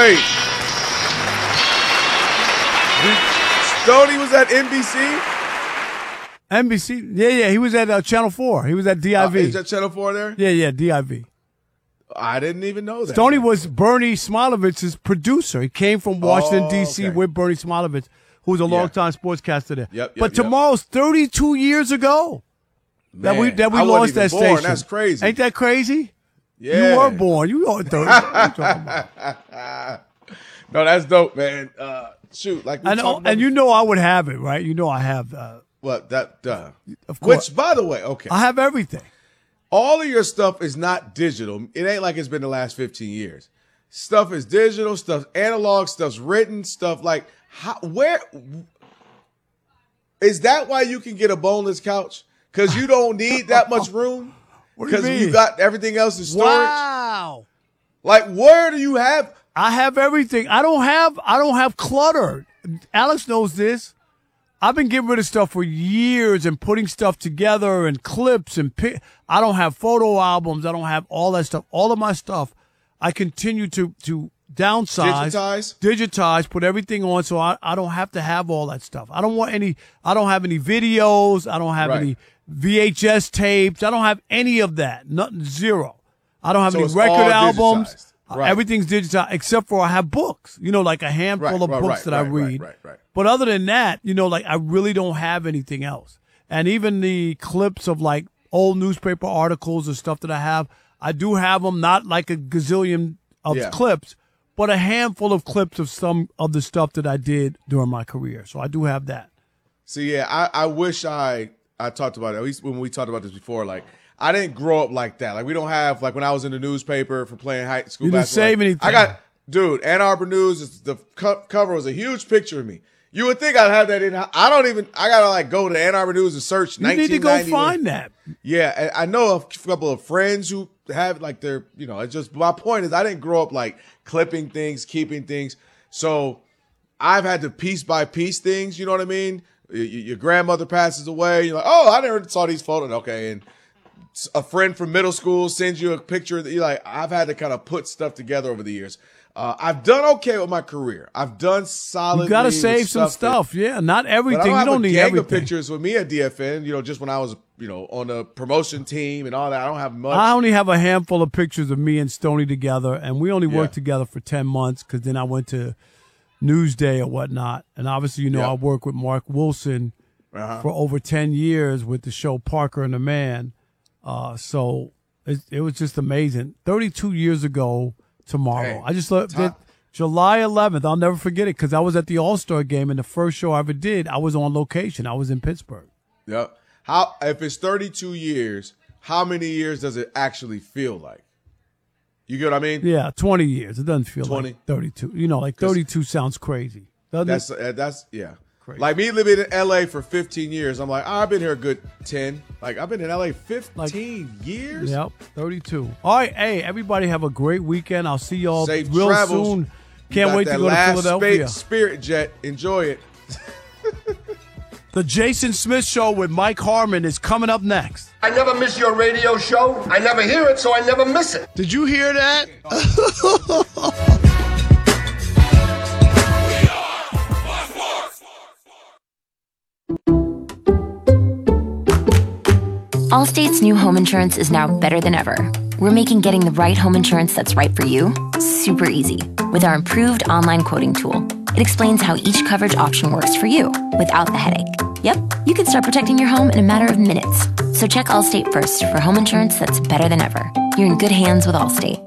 Wait. Stoney was at NBC? NBC? Yeah. He was at Channel 4. He was at DIV. Is that Channel 4 there? Yeah, DIV. I didn't even know that. Stoney was Bernie Smilovich's producer. He came from Washington, D.C. okay. with Bernie Smilovich, who was a longtime sportscaster there. Yep, but tomorrow's 32 years ago that we lost that born. station. That's crazy. Ain't that crazy? Yeah. You were born. You were 30. What are you talking about? No, that's dope, man. Shoot, like we talked about and you know I would have it, right? You know I have. what that? Of course. Which, by the way, okay, I have everything. all of your stuff is not digital. It ain't like it's been the last 15 years. Stuff is digital. Stuff's analog. Stuff's written. Stuff like where is that? Why you can get a boneless couch? Because you don't need that much room. Because you got everything else in storage. Wow. Like, where do you have? I have everything. I don't have clutter. Alex knows this. I've been getting rid of stuff for years and putting stuff together and clips and I don't have photo albums. I don't have all that stuff. All of my stuff, I continue to downsize, digitize, put everything on so I don't have to have all that stuff. I don't have any videos. I don't have any VHS tapes. I don't have any of that. Nothing, zero. I don't have any record albums. Right. Everything's digitized except for I have books, like a handful of books that I read. Right. But other than that, like I really don't have anything else. And even the clips of like old newspaper articles and stuff that I have, I do have them, not like a gazillion of clips, but a handful of clips of some of the stuff that I did during my career. So I do have that. So yeah, I wish I talked about it, at least when we talked about this before, like I didn't grow up like that. Like we don't have, like when I was in the newspaper for playing high school basketball. You didn't save anything. Ann Arbor News, the cover was a huge picture of me. You would think I'd have that in. I gotta like go to Ann Arbor News and search 1990. You need to go find that. Yeah, I know a couple of friends who have like their, it's just, my point is I didn't grow up like clipping things, keeping things. So I've had to piece by piece things, you know what I mean? Your grandmother passes away. You're like, oh, I never saw these photos. Okay. And a friend from middle school sends you a picture that you're like, I've had to kind of put stuff together over the years. I've done okay with my career. I've done solidly. You got to save some stuff. Yeah, not everything. But I don't need have a gang everything. of pictures with me at DFN, just when I was, on the promotion team and all that. I don't have much. I only have a handful of pictures of me and Stoney together, and we only worked together for 10 months because then I went to Newsday or whatnot. And obviously, I worked with Mark Wilson for over 10 years with the show Parker and the Man. So it was just amazing. 32 years ago tomorrow. I just looked at July 11th. I'll never forget it because I was at the All-Star game and the first show I ever did, I was on location. I was in Pittsburgh. Yep. If it's 32 years, how many years does it actually feel like? You get what I mean? Yeah, 20 years. It doesn't feel like 32. 32 sounds crazy. That's crazy. Like me living in LA for 15 years, I'm like, I've been here a good 10. Like I've been in LA 15 years. Yep, 32. All right, hey, everybody have a great weekend. I'll see y'all Safe real travels. soon. Can't wait to go to Philadelphia. Spirit jet, enjoy it. The Jason Smith Show with Mike Harmon is coming up next. I never miss your radio show. I never hear it, so I never miss it. Did you hear that? Allstate's new home insurance is now better than ever. We're making getting the right home insurance that's right for you super easy with our improved online quoting tool. It explains how each coverage option works for you without the headache. Yep, you can start protecting your home in a matter of minutes. So check Allstate first for home insurance that's better than ever. You're in good hands with Allstate.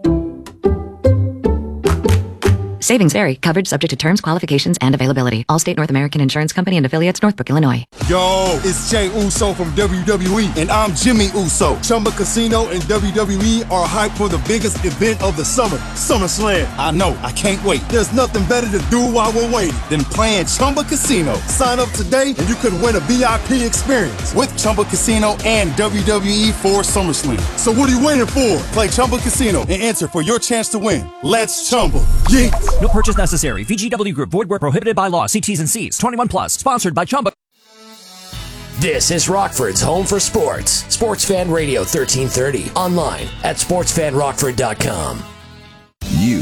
Savings vary. Coverage subject to terms, qualifications, and availability. Allstate North American Insurance Company and affiliates, Northbrook, Illinois. Yo, it's Jey Uso from WWE, and I'm Jimmy Uso. Chumba Casino and WWE are hyped for the biggest event of the summer, SummerSlam. I know, I can't wait. There's nothing better to do while we're waiting than playing Chumba Casino. Sign up today, and you could win a VIP experience with Chumba Casino and WWE for SummerSlam. So what are you waiting for? Play Chumba Casino and enter for your chance to win. Let's Chumba. Yeah. No purchase necessary. VGW Group. Void where prohibited by law. See T's and C's. 21 plus. Sponsored by Chumba. This is Rockford's home for sports. Sports Fan Radio 1330. Online at sportsfanrockford.com. You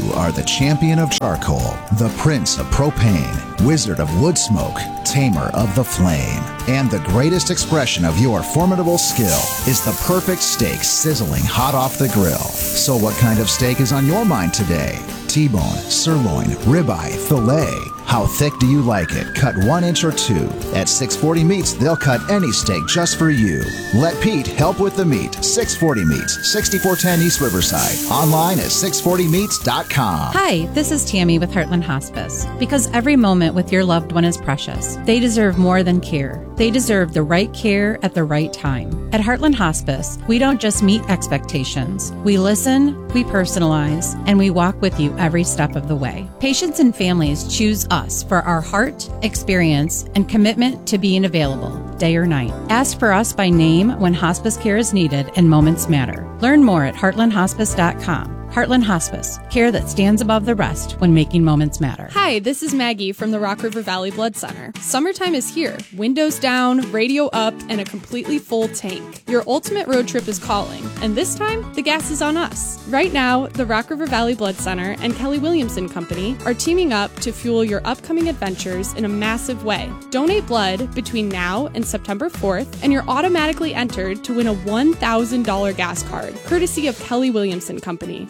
You are the champion of charcoal, the prince of propane, wizard of wood smoke, tamer of the flame. And the greatest expression of your formidable skill is the perfect steak sizzling hot off the grill. So what kind of steak is on your mind today? T-bone, sirloin, ribeye, filet. How thick do you like it? Cut 1 inch or 2. At 640 Meats, they'll cut any steak just for you. Let Pete help with the meat. 640 Meats, 6410 East Riverside. Online at 640meats.com. Hi, this is Tammy with Heartland Hospice. Because every moment with your loved one is precious. They deserve more than care. They deserve the right care at the right time. At Heartland Hospice, we don't just meet expectations. We listen, we personalize, and we walk with you every step of the way. Patients and families choose us for our heart, experience, and commitment to being available, day or night. Ask for us by name when hospice care is needed and moments matter. Learn more at heartlandhospice.com. Heartland Hospice, care that stands above the rest when making moments matter. Hi, this is Maggie from the Rock River Valley Blood Center. Summertime is here. Windows down, radio up, and a completely full tank. Your ultimate road trip is calling, and this time, the gas is on us. Right now, the Rock River Valley Blood Center and Kelly Williamson Company are teaming up to fuel your upcoming adventures in a massive way. Donate blood between now and September 4th, and you're automatically entered to win a $1,000 gas card, courtesy of Kelly Williamson Company.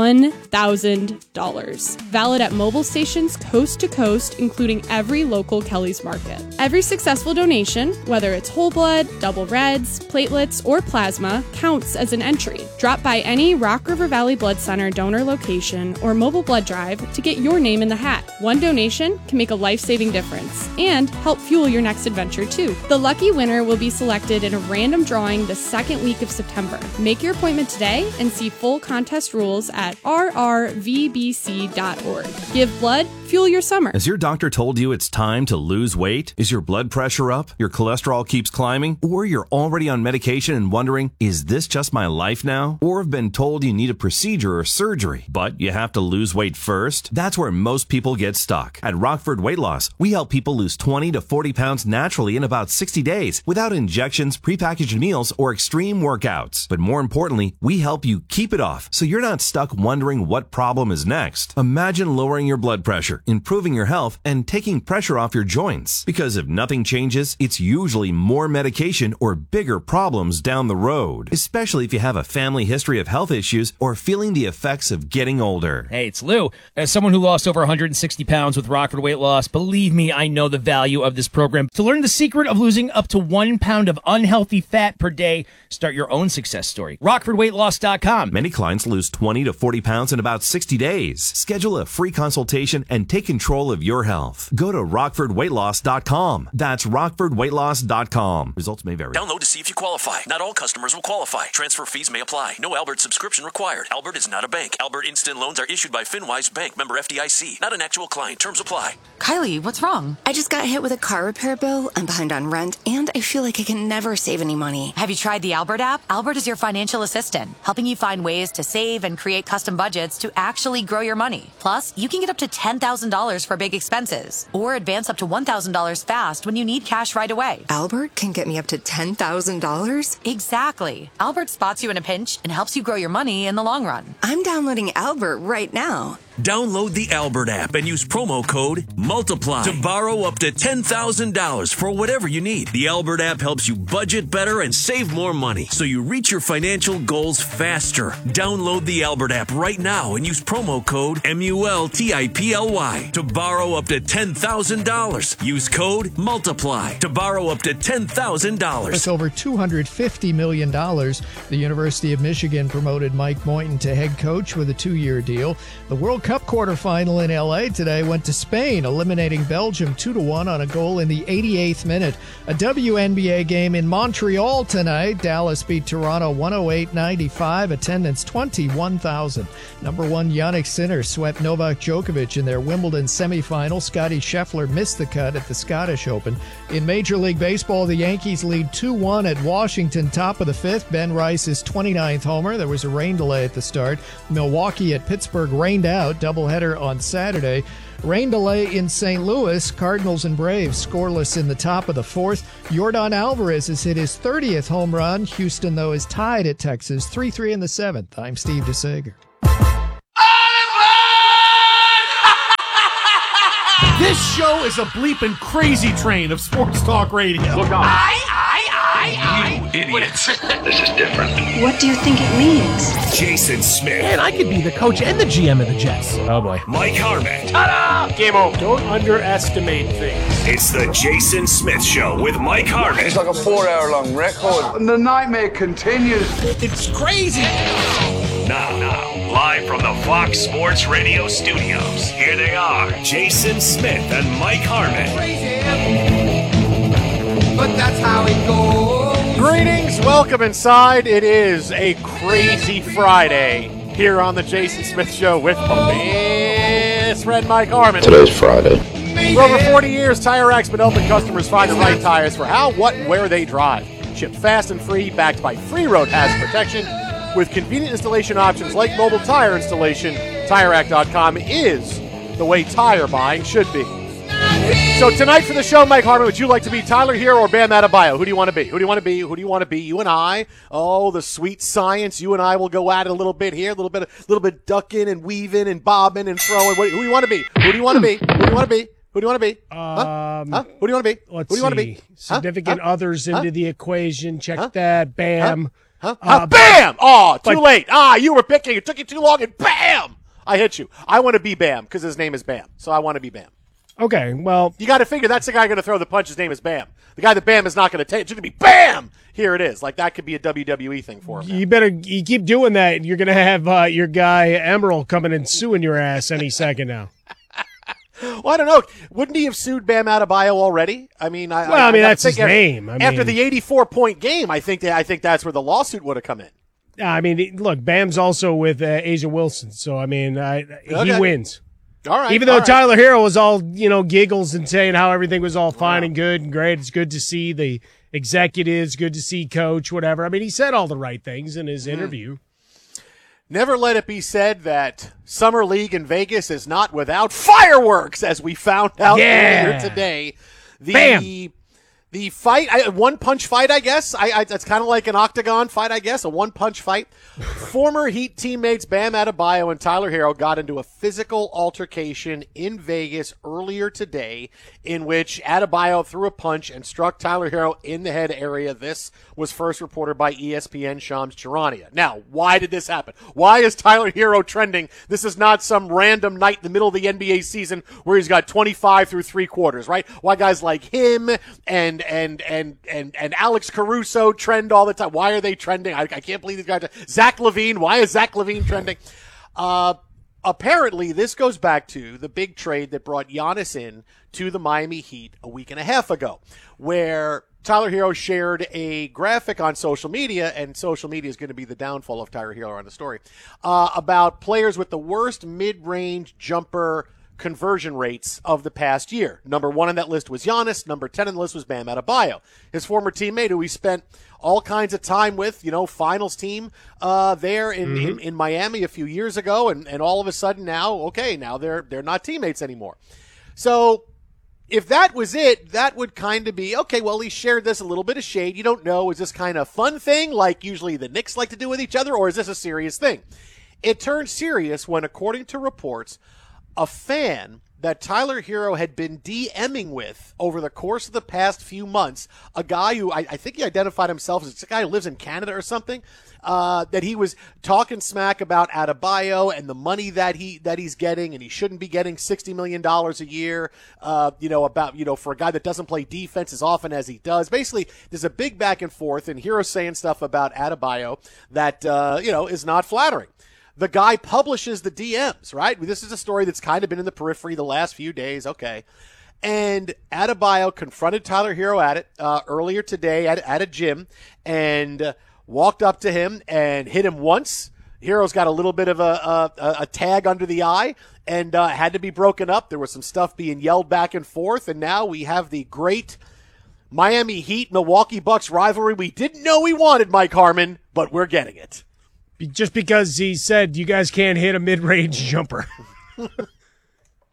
$1,000. Valid at mobile stations coast to coast, including every local Kelly's Market. Every successful donation, whether it's whole blood, double reds, platelets, or plasma, counts as an entry. Drop by any Rock River Valley Blood Center donor location or mobile blood drive to get your name in the hat. One donation can make a life-saving difference and help fuel your next adventure too. The lucky winner will be selected in a random drawing the second week of September. Make your appointment today and see full contest rules at rrvbc.org. Give blood, fuel your summer. Has your doctor told you it's time to lose weight? Is your blood pressure up? Your cholesterol keeps climbing? Or you're already on medication and wondering, is this just my life now? Or have been told you need a procedure or surgery, but you have to lose weight first? That's where most people get stuck. At Rockford Weight Loss, we help people lose 20 to 40 pounds naturally in about 60 days without injections, prepackaged meals, or extreme workouts. But more importantly, we help you keep it off so you're not stuck wondering what problem is next. Imagine lowering your blood pressure, improving your health, and taking pressure off your joints. Because if nothing changes, it's usually more medication or bigger problems down the road, especially if you have a family history of health issues or feeling the effects of getting older. Hey, it's Lou. As someone who lost over 160 pounds with Rockford Weight Loss, believe me, I know the value of this program. To learn the secret of losing up to 1 pound of unhealthy fat per day, start your own success story. RockfordWeightLoss.com. Many clients lose 20 to 40 pounds in about 60 days. Schedule a free consultation and take control of your health. Go to RockfordWeightLoss.com. That's RockfordWeightLoss.com. Results may vary. Download to see if you qualify. Not all customers will qualify. Transfer fees may apply. No Albert subscription required. Albert is not a bank. Albert Instant Loans are issued by FinWise Bank, member FDIC. Not an actual client. Terms apply. Kylie, what's wrong? I just got hit with a car repair bill. I'm behind on rent, and I feel like I can never save any money. Have you tried the Albert app? Albert is your financial assistant, helping you find ways to save and create custom budgets to actually grow your money. Plus, you can get up to $10,000 for big expenses, or advance up to $1,000 fast when you need cash right away. Albert can get me up to $10,000? Exactly. Albert spots you in a pinch and helps you grow your money in the long run. I'm downloading Albert right now. Download the Albert app and use promo code MULTIPLY to borrow up to $10,000 for whatever you need. The Albert app helps you budget better and save more money so you reach your financial goals faster. Download the Albert app right now and use promo code MULTIPLY to borrow up to $10,000. Use code MULTIPLY to borrow up to $10,000. With over $250 million, the University of Michigan promoted Mike Moyton to head coach with a 2-year deal. The World Cup quarterfinal in LA today went to Spain, eliminating Belgium 2-1 on a goal in the 88th minute. A WNBA game in Montreal tonight. Dallas beat Toronto 108-95, attendance 21,000. Number 1 Jannik Sinner swept Novak Djokovic in their Wimbledon semifinal. Scottie Scheffler missed the cut at the Scottish Open. In Major League Baseball, the Yankees lead 2-1 at Washington, top of the 5th. Ben Rice's 29th homer. There was a rain delay at the start. Milwaukee at Pittsburgh rained out. Doubleheader on Saturday. Rain delay in St. Louis. Cardinals and Braves scoreless in the top of the 4th. Yordan Alvarez has hit his 30th home run. Houston, though, is tied at Texas 3-3 in the 7th. I'm Steve DeSager. show is a bleeping crazy train of sports talk radio. Look on. You idiots. This is different. What do you think it means? Jason Smith. Man, I could be the coach and the GM of the Jets. Oh, boy. Mike Harmon. Ta-da! Game over. Don't underestimate things. It's the Jason Smith Show with Mike Harmon. It's like a 4-hour-long record. And the nightmare continues. It's crazy. Now, live from the Fox Sports Radio studios, here they are, Jason Smith and Mike Harmon. Crazy. But that's how it goes. Greetings, welcome inside. It is a crazy Friday here on the Jason Smith Show with Miss Red Mike Harmon. Today's Friday. For over 40 years, Tire Rack's been helping customers find the right tires for how, what, and where they drive. Shipped fast and free, backed by free road hazard protection. With convenient installation options like mobile tire installation, TireRack.com is the way tire buying should be. So tonight for the show, Mike Harmon, would you like to be Tyler Hero or Bam Adebayo? Who do you want to be? Who do you want to be? Who do you want to be? You and I. Oh, the sweet science. You and I will go at it a little bit here, a little bit ducking and weaving and bobbing and throwing. Who do you want to be? Who do you want to be? Who do you want to be? Who do you want to be? Huh? Who do you want to be? Let's Who do you want to be? Significant others into the equation. Check that. Bam. Bam! Oh, too late. You were picking. It took you too long, and bam! I hit you. I want to be Bam because his name is Bam, so I want to be Bam. Okay, well, you got to figure that's the guy going to throw the punch. His name is Bam. The guy that Bam is not going to take. It's going to be Bam. Here it is. Like that could be a WWE thing for him. You keep doing that, and you're going to have your guy Emerald coming and suing your ass any second now. Well, I don't know. Wouldn't he have sued Bam Adebayo already? I mean, that's his name. After the 84-point game, I think that's where the lawsuit would have come in. I mean, look, Bam's also with Asia Wilson, so I mean, he wins. All right. Even though Tyler Hero was all giggles and saying how everything was all fine and good and great, it's good to see the executives, good to see coach, whatever. I mean, he said all the right things in his interview. Never let it be said that Summer League in Vegas is not without fireworks, as we found out earlier today. The fight, one-punch fight, I guess. It's kind of like an octagon fight, I guess, a one-punch fight. Former Heat teammates Bam Adebayo and Tyler Hero got into a physical altercation in Vegas earlier today in which Adebayo threw a punch and struck Tyler Hero in the head area. This was first reported by ESPN Shams Charania. Now, why did this happen? Why is Tyler Hero trending? This is not some random night in the middle of the NBA season where he's got 25 through three quarters, right? Why guys like him and Alex Caruso trend all the time? Why are they trending? I can't believe these guys. Zach LaVine. Why is Zach LaVine trending? Apparently, this goes back to the big trade that brought Giannis in to the Miami Heat a week and a half ago, where Tyler Hero shared a graphic on social media, and social media is going to be the downfall of Tyler Hero on the story, about players with the worst mid-range jumper conversion rates of the past year. Number 1 on that list was Giannis. Number 10 on the list was Bam Adebayo, his former teammate who he spent all kinds of time with, finals team there in Miami a few years ago, and all of a sudden now they're not teammates anymore. So if that was it, that would kind of be, okay, well, he shared this a little bit of shade. You don't know, is this kind of fun thing like usually the Knicks like to do with each other, or is this a serious thing? It turned serious when, according to reports, a fan that Tyler Hero had been DMing with over the course of the past few months, a guy who I think he identified himself as a guy who lives in Canada or something, that he was talking smack about Adebayo and the money that he's getting, and he shouldn't be getting $60 million a year, for a guy that doesn't play defense as often as he does. Basically, there's a big back and forth, and Hero saying stuff about Adebayo that, is not flattering. The guy publishes the DMs, right? This is a story that's kind of been in the periphery the last few days, okay. And Adebayo confronted Tyler Hero at it earlier today at a gym and walked up to him and hit him once. Hero's got a little bit of a tag under the eye and had to be broken up. There was some stuff being yelled back and forth, and now we have the great Miami Heat, Milwaukee Bucks rivalry we didn't know we wanted, Mike Harmon, but we're getting it. Just because he said you guys can't hit a mid-range jumper.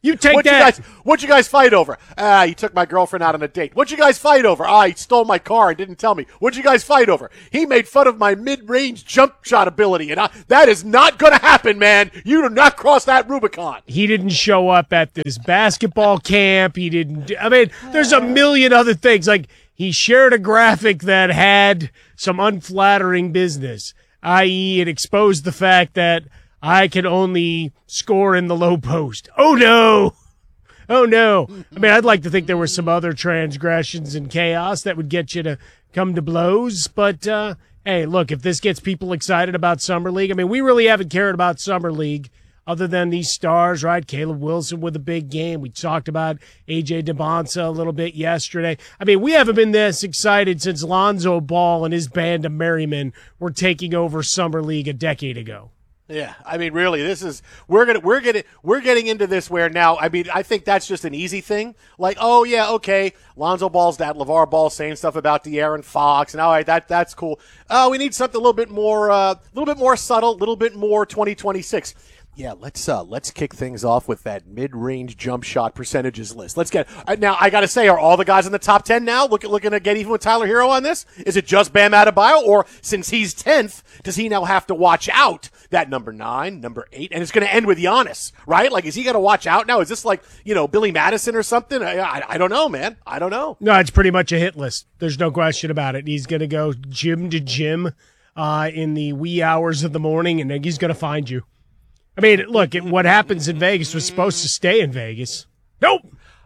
You take What'd you guys fight over? You took my girlfriend out on a date. What'd you guys fight over? He stole my car and didn't tell me. What'd you guys fight over? He made fun of my mid-range jump shot ability, and that is not going to happen, man. You do not cross that Rubicon. He didn't show up at this basketball camp. He didn't. I mean, there's a million other things. Like, he shared a graphic that had some unflattering business, i.e., it exposed the fact that I can only score in the low post. Oh, no. Oh, no. I mean, I'd like to think there were some other transgressions and chaos that would get you to come to blows. But, hey, look, if this gets people excited about Summer League, I mean, we really haven't cared about Summer League other than these stars, right? Caleb Wilson with a big game. We talked about A.J. DeBonsa a little bit yesterday. I mean, we haven't been this excited since Lonzo Ball and his band of Merrymen were taking over Summer League a decade ago. Yeah, I mean, really, we're getting into this where now, I mean, I think that's just an easy thing. Like, oh yeah, okay, Lonzo Ball's dad, LeVar Ball saying stuff about De'Aaron Fox, and all right, that's cool. Oh, we need something a little bit more subtle, a little bit more 2026. Yeah, let's kick things off with that mid-range jump shot percentages list. Let's get now. I got to say, are all the guys in the top 10 now looking to get even with Tyler Hero on this? Is it just Bam Adebayo, or since he's 10th, does he now have to watch out that number 9, number 8, and it's going to end with Giannis, right? Like, is he got to watch out now? Is this like Billy Madison or something? I don't know, man. I don't know. No, it's pretty much a hit list. There's no question about it. He's going to go gym to gym in the wee hours of the morning, and then he's going to find you. I mean, look, what happens in Vegas was supposed to stay in Vegas. Nope.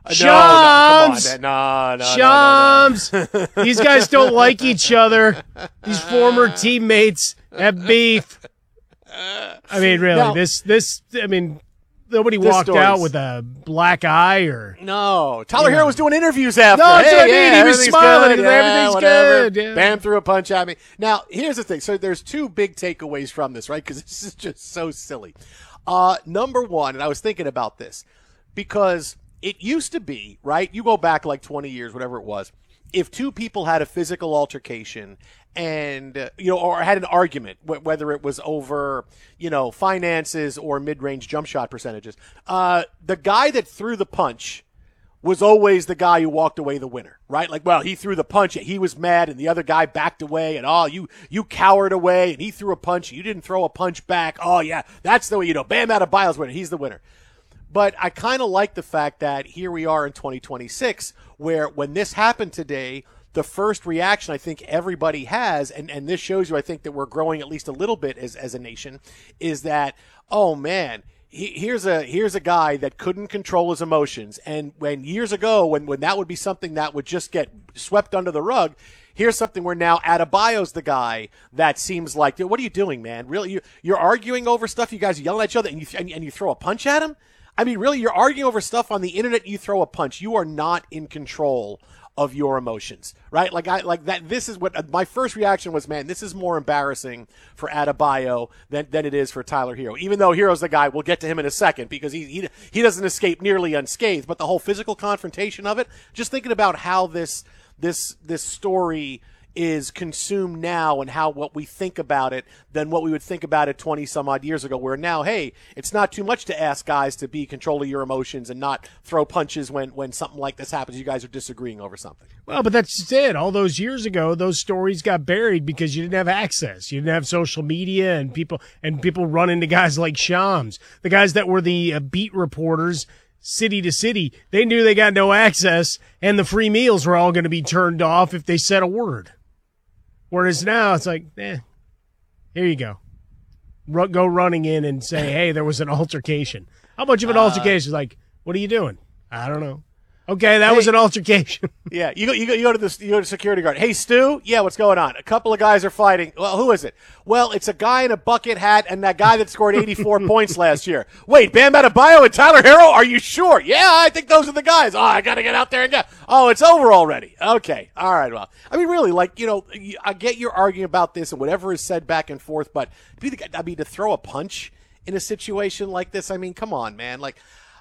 Shams! No. Shams! These guys don't like each other. These former teammates have beef. I mean, really, nobody walked out with a black eye or. No. Tyler Hero was doing interviews after. No, that's what I mean. He was smiling. Everything's good. Yeah. Bam threw a punch at me. Now, here's the thing. So there's two big takeaways from this, right? Because this is just so silly. Number one, and I was thinking about this, because it used to be, right? You go back like 20 years, whatever it was. If two people had a physical altercation and, or had an argument, whether it was over, finances or mid-range jump shot percentages, the guy that threw the punch was always the guy who walked away the winner, right? Like, well, he threw the punch, he was mad, and the other guy backed away, and you cowered away, and he threw a punch, you didn't throw a punch back. Oh, yeah, that's the way, Bam Adebayo's winner. He's the winner. But I kind of like the fact that here we are in 2026, where when this happened today, the first reaction I think everybody has, and this shows you, I think, that we're growing at least a little bit as a nation, is that, oh, man, here's a guy that couldn't control his emotions. And when years ago, when that would be something that would just get swept under the rug, here's something where now Adebayo's the guy that seems like, what are you doing, man? Really, you're arguing over stuff. You guys are yelling at each other, and you throw a punch at him? I mean, really, you're arguing over stuff on the internet. You throw a punch. You are not in control of your emotions, right? Like that. This is what my first reaction was. Man, this is more embarrassing for Adebayo than it is for Tyler Hero. Even though Hero's the guy, we'll get to him in a second because he doesn't escape nearly unscathed. But the whole physical confrontation of it, just thinking about how this story is consumed now and what we think about it than what we would think about it 20 some odd years ago, where now, hey, it's not too much to ask guys to be control of your emotions and not throw punches when something like this happens. You guys are disagreeing over something. Well, but that's just it. All those years ago, those stories got buried because you didn't have access. You didn't have social media and people run into guys like Shams, the guys that were the beat reporters city to city. They knew they got no access and the free meals were all going to be turned off if they said a word. Whereas now it's like, here you go. Go running in and say, hey, there was an altercation. How much of an altercation? Like, what are you doing? I don't know. Okay, that was an altercation. Yeah, you go to the security guard. Hey, Stu. Yeah, what's going on? A couple of guys are fighting. Well, who is it? Well, it's a guy in a bucket hat and that guy that scored 84 points last year. Wait, Bam Adebayo and Tyler Hero? Are you sure? Yeah, I think those are the guys. Oh, I got to get out there and go. Oh, it's over already. Okay, all right. Well, I mean, really, I get you're arguing about this and whatever is said back and forth, but to throw a punch in a situation like this, I mean, come on, man. Like,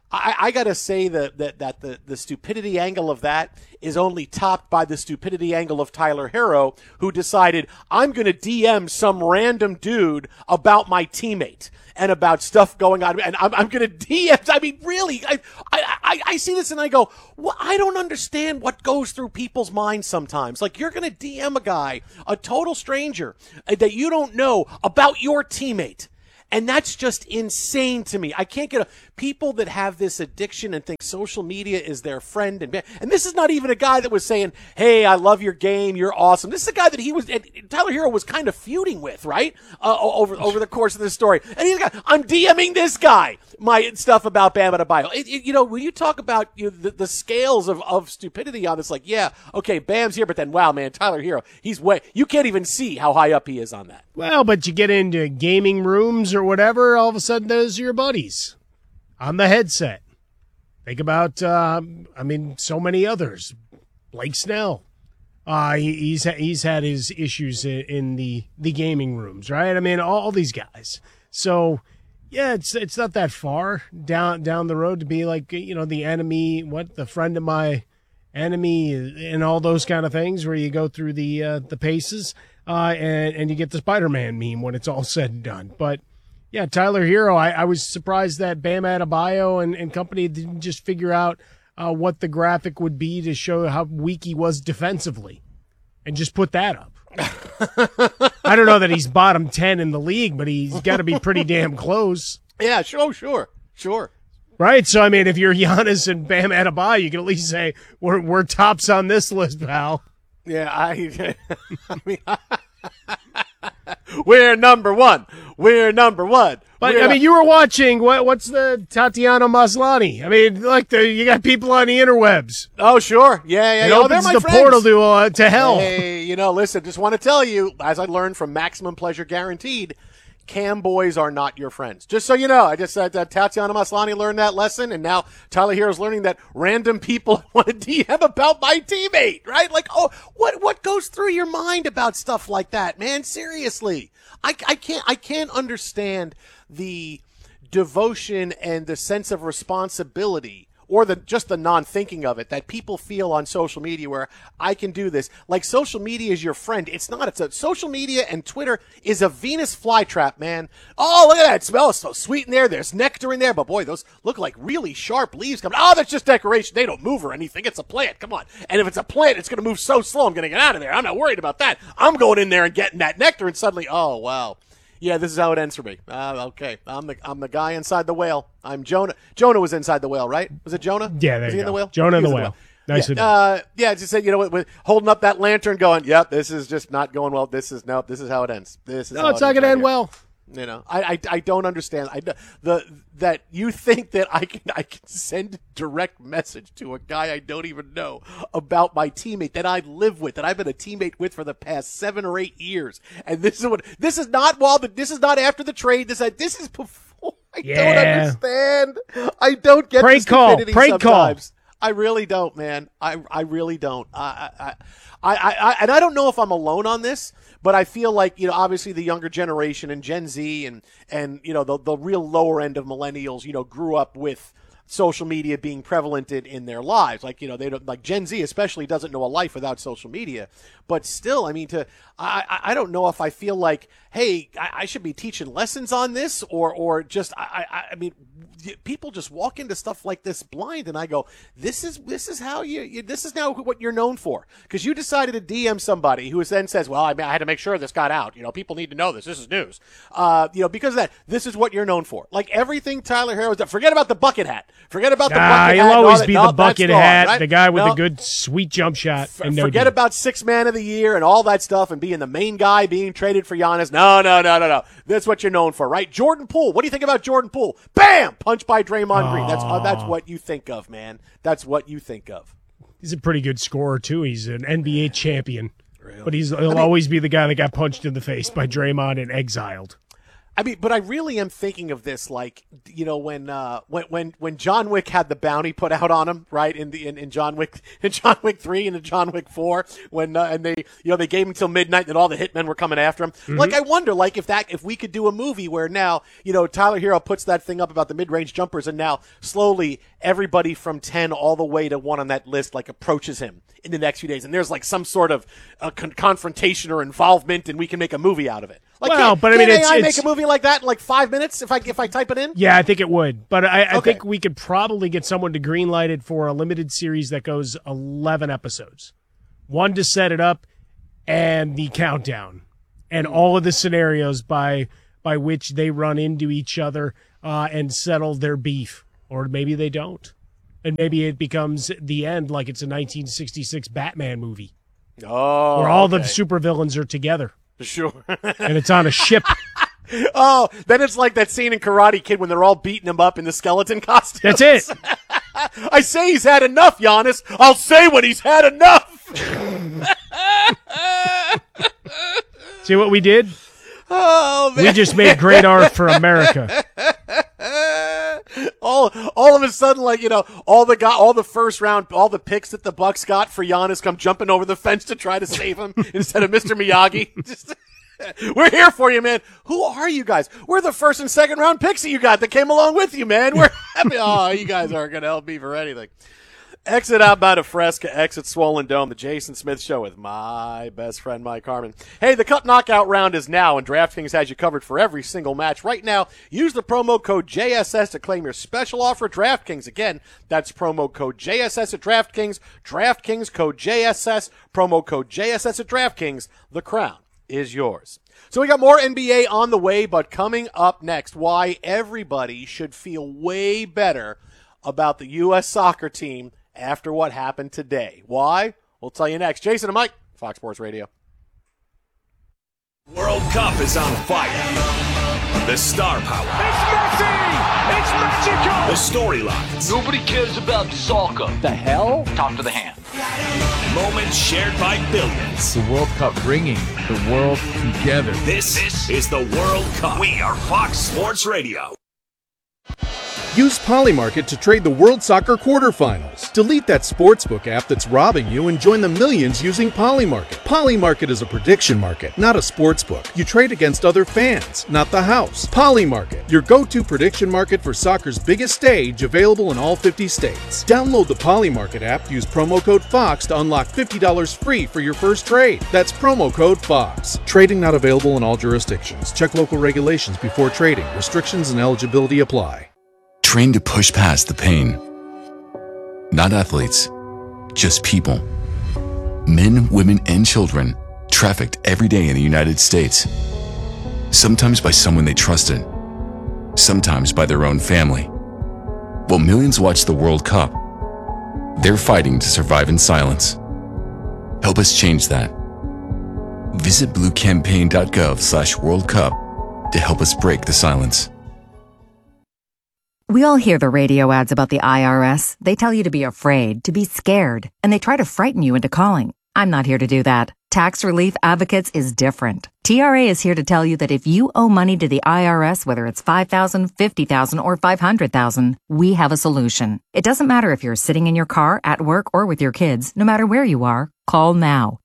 I got to say that the stupidity angle of that is only topped by the stupidity angle of Tyler Herro, who decided, I'm going to DM some random dude about my teammate and about stuff going on, and I'm going to DM. I mean, really, I see this and I go, well, I don't understand what goes through people's minds sometimes. Like, you're going to DM a guy, a total stranger that you don't know, about your teammate. And that's just insane to me. I can't get people that have this addiction and think social media is their friend. And this is not even a guy that was saying, hey, I love your game, you're awesome. This is a guy that Tyler Herro was kind of feuding with, right? Over the course of this story. And he's got, I'm DMing this guy my stuff about Bam Adebayo. When you talk about the scales of stupidity on this, like, yeah, okay, Bam's here, but then, wow, man, Tyler Herro, you can't even see how high up he is on that. Well, but you get into gaming rooms or whatever, all of a sudden those are your buddies on the headset. Think about, so many others. Blake Snell. He's had his issues in the gaming rooms, right? I mean, all these guys. So, yeah, it's not that far down the road to be like, the enemy, the friend of my enemy, and all those kind of things where you go through the paces. And you get the Spider-Man meme when it's all said and done. But, yeah, Tyler Herro, I was surprised that Bam Adebayo and company didn't just figure out what the graphic would be to show how weak he was defensively and just put that up. I don't know that he's bottom 10 in the league, but he's got to be pretty damn close. Yeah, sure. Right, so, I mean, if you're Giannis and Bam Adebayo, you can at least say, we're tops on this list, pal. Yeah, I mean, we're number one. But, you were watching, what's the Tatiana Maslany? I mean, you got people on the interwebs. Oh, sure. Yeah. It opens the portal to hell. Hey, listen, just want to tell you, as I learned from Maximum Pleasure Guaranteed, cam boys are not your friends. Just so you know, I just said that Tatiana Maslany learned that lesson, and now Tyler Herro's learning that random people want to DM about my teammate, right? Like, oh, what goes through your mind about stuff like that, man? Seriously. I can't understand the devotion and the sense of responsibility, or just the non-thinking of it, that people feel on social media where I can do this. Like, social media is your friend. It's not. Social media and Twitter is a Venus flytrap, man. Oh, look at that. It smells so sweet in there. There's nectar in there. But, boy, those look like really sharp leaves coming. Oh, that's just decoration. They don't move or anything. It's a plant. Come on. And if it's a plant, it's going to move so slow. I'm going to get out of there. I'm not worried about that. I'm going in there and getting that nectar, and suddenly, oh, wow. Yeah, this is how it ends for me. Okay, I'm the guy inside the whale. I'm Jonah. Jonah was inside the whale, right? Was it Jonah? Yeah, there was you he go. In the whale? Jonah in the whale. Nice. Yeah, just said, with holding up that lantern, going, "Yep, this is just not going well. This is how it ends. This is no, it's not going to end well." I don't understand. That you think that I can send a direct message to a guy I don't even know about my teammate that I live with, that I've been a teammate with for the past 7 or 8 years, and this is not after the trade. This is before. I don't understand. I don't get the stupidity sometimes. I really don't, man. I really don't. And I don't know if I'm alone on this, but I feel like, obviously the younger generation and Gen Z and the real lower end of millennials, grew up with social media being prevalent in their lives. Like, they don't, like Gen Z especially doesn't know a life without social media. But still, I mean, I don't know if I feel like, hey, I should be teaching lessons on this or just, I mean, people just walk into stuff like this blind, and I go, this is how this is now what you're known for, because you decided to DM somebody who then says, well, I had to make sure this got out. People need to know this. This is news. Because of that, this is what you're known for. Like everything Tyler Herro does. Forget about the bucket hat. Forget about the bucket hat. He'll always be the bucket hat, right? The guy with the good sweet jump shot. Forget about 6th man of the year and all that stuff and being the main guy being traded for Giannis. No. That's what you're known for, right? Jordan Poole. What do you think about Jordan Poole? Bam! Punched by Draymond Green. That's what you think of, man. That's what you think of. He's a pretty good scorer, too. He's an NBA champion. Really? But he'll always be the guy that got punched in the face by Draymond and exiled. I mean, but I really am thinking of this like, you know, when John Wick had the bounty put out on him, right? In John Wick 3 and in John Wick 4, when and they gave him till midnight and all the hitmen were coming after him. Mm-hmm. Like, I wonder, like, if we could do a movie where now, you know, Tyler Hero puts that thing up about the mid-range jumpers, and now slowly everybody from 10 all the way to 1 on that list like approaches him in the next few days, and there's like some sort of confrontation or involvement, and we can make a movie out of it. Like, well, but I mean, AI make a movie like that in like 5 minutes if I type it in? Yeah, I think it would. But I think we could probably get someone to greenlight it for a limited series that goes 11 episodes. 1 to set it up, and the countdown, and all of the scenarios by which they run into each other and settle their beef, or maybe they don't, and maybe it becomes the end, like it's a 1966 Batman movie, where all the supervillains are together. Sure. And it's on a ship. Oh, then it's like that scene in Karate Kid when they're all beating him up in the skeleton costumes. That's it. I say he's had enough, Giannis. I'll say when he's had enough. See what we did? Oh, man. We just made great art for America. All of a sudden, like, you know, all the first round, all the picks that the Bucks got for Giannis come jumping over the fence to try to save him instead of Mr. Miyagi. We're here for you, man. Who are you guys? We're the first and second round picks that you got that came along with you, man. We're happy. Oh, you guys aren't going to help me for anything. Exit outbound of Fresca, exit Swollen Dome, the Jason Smith Show with my best friend, Mike Harmon. Hey, the Cup Knockout round is now, and DraftKings has you covered for every single match. Right now, use the promo code JSS to claim your special offer at DraftKings. Again, that's promo code JSS at DraftKings. DraftKings code JSS, promo code JSS at DraftKings. The crown is yours. So we got more NBA on the way, but coming up next, why everybody should feel way better about the U.S. soccer team after what happened today. Why? We'll tell you next. Jason and Mike, Fox Sports Radio. World Cup is on fire. The star power. It's Messi! It's magical! The storylines. Nobody cares about soccer. The hell? Talk to the hand. Moments shared by billions. The World Cup bringing the world together. This is the World Cup. We are Fox Sports Radio. Use Polymarket to trade the World Soccer quarterfinals. Delete that sportsbook app that's robbing you and join the millions using Polymarket. Polymarket is a prediction market, not a sportsbook. You trade against other fans, not the house. Polymarket, your go-to prediction market for soccer's biggest stage, available in all 50 states. Download the Polymarket app, use promo code FOX to unlock $50 free for your first trade. That's promo code FOX. Trading not available in all jurisdictions. Check local regulations before trading. Restrictions and eligibility apply. Train to push past the pain. Not athletes, just people. Men, women, and children trafficked every day in the United States. Sometimes by someone they trusted, sometimes by their own family. While millions watch the World Cup, they're fighting to survive in silence. Help us change that. Visit bluecampaign.gov/World Cup to help us break the silence. We all hear the radio ads about the IRS. They tell you to be afraid, to be scared, and they try to frighten you into calling. I'm not here to do that. Tax Relief Advocates is different. TRA is here to tell you that if you owe money to the IRS, whether it's $5,000, $50,000, or $500,000, we have a solution. It doesn't matter if you're sitting in your car, at work, or with your kids. No matter where you are, call now.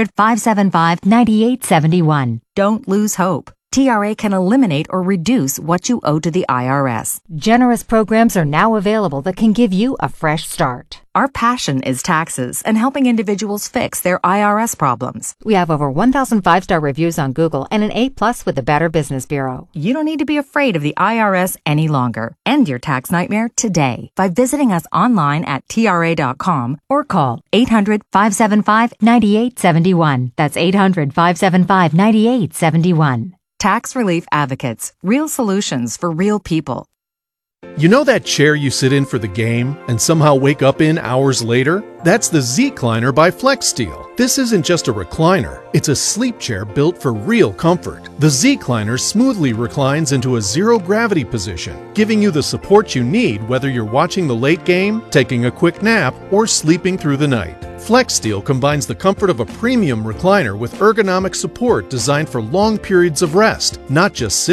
800-575-9871. Don't lose hope. TRA can eliminate or reduce what you owe to the IRS. Generous programs are now available that can give you a fresh start. Our passion is taxes and helping individuals fix their IRS problems. We have over 1,000 5-star reviews on Google and an A+ with the Better Business Bureau. You don't need to be afraid of the IRS any longer. End your tax nightmare today by visiting us online at TRA.com or call 800-575-9871. That's 800-575-9871. Tax Relief Advocates. Real solutions for real people. You know that chair you sit in for the game and somehow wake up in hours later? That's the Z-Cliner by FlexSteel. This isn't just a recliner. It's a sleep chair built for real comfort. The Z-Cliner smoothly reclines into a zero-gravity position, giving you the support you need whether you're watching the late game, taking a quick nap, or sleeping through the night. FlexSteel combines the comfort of a premium recliner with ergonomic support designed for long periods of rest, not just sitting.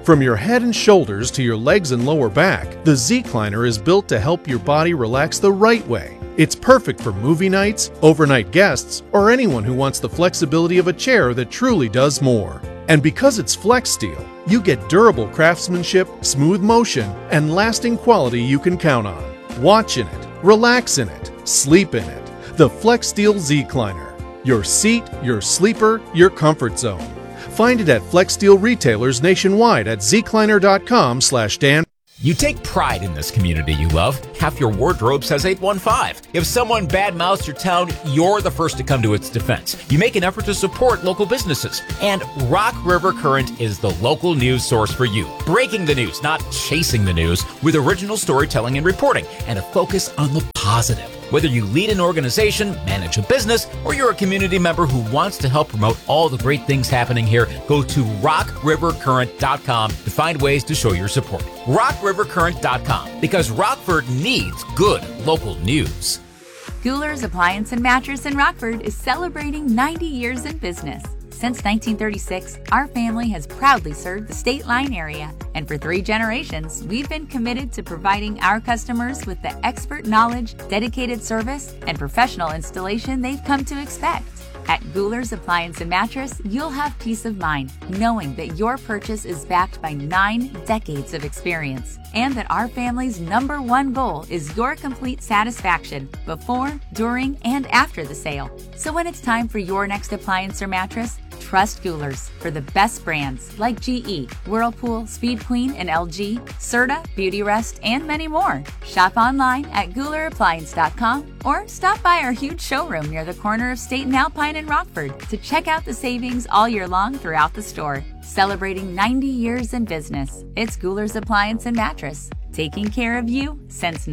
From your head and shoulders to your legs and lower back, the Z-Cliner is built to help your body relax the right way. It's perfect for movie nights, overnight guests, or anyone who wants the flexibility of a chair that truly does more. And because it's Flex Steel, you get durable craftsmanship, smooth motion, and lasting quality you can count on. Watch in it, relax in it, sleep in it. The Flex Steel Z-Cliner. Your seat, your sleeper, your comfort zone. Find it at Flex Steel retailers nationwide at zcliner.com/Dan. You take pride in this community you love. Half your wardrobe says 815. If someone badmouths your town, you're the first to come to its defense. You make an effort to support local businesses. And Rock River Current is the local news source for you. Breaking the news, not chasing the news, with original storytelling and reporting, and a focus on the positive. Whether you lead an organization, manage a business, or you're a community member who wants to help promote all the great things happening here, go to rockrivercurrent.com to find ways to show your support. rockrivercurrent.com, because Rockford needs good local news. Gouler's Appliance and Mattress in Rockford is celebrating 90 years in business. Since 1936, our family has proudly served the State Line area, and for 3 generations, we've been committed to providing our customers with the expert knowledge, dedicated service, and professional installation they've come to expect. At Gouler's Appliance and Mattress, you'll have peace of mind knowing that your purchase is backed by 9 decades of experience, and that our family's #1 goal is your complete satisfaction before, during, and after the sale. So when it's time for your next appliance or mattress, trust Gouler's for the best brands like GE, Whirlpool, Speed Queen, and LG, Serta, Beautyrest, and many more. Shop online at GoulerAppliance.com or stop by our huge showroom near the corner of State and Alpine in Rockford to check out the savings all year long throughout the store. Celebrating 90 years in business, it's Gouler's Appliance and Mattress, taking care of you since